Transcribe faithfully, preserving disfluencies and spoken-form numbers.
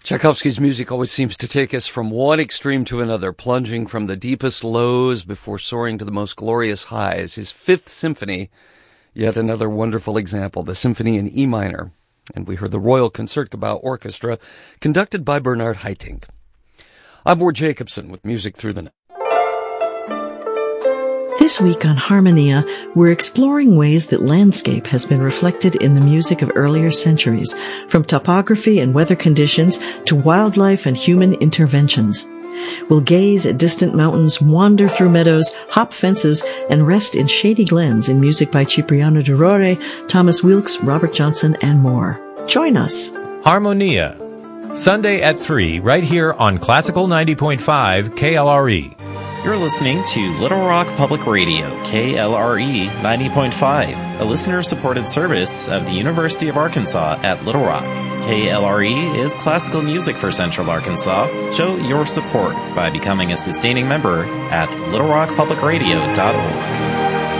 Tchaikovsky's music always seems to take us from one extreme to another, plunging from the deepest lows before soaring to the most glorious highs. His Fifth Symphony, yet another wonderful example, the Symphony in E minor. And we heard the Royal Concertgebouw Orchestra, conducted by Bernard Haitink. I'm Ward Jacobson with Music Through the Night. This week on Harmonia, we're exploring ways that landscape has been reflected in the music of earlier centuries, from topography and weather conditions to wildlife and human interventions. We'll gaze at distant mountains, wander through meadows, hop fences, and rest in shady glens in music by Cipriano de Rore, Thomas Wilkes, Robert Johnson, and more. Join us. Harmonia, Sunday at three, right here on Classical ninety point five K L R E. You're listening to Little Rock Public Radio, K L R E ninety point five, a listener-supported service of the University of Arkansas at Little Rock. K L R E is classical music for Central Arkansas. Show your support by becoming a sustaining member at little rock public radio dot org.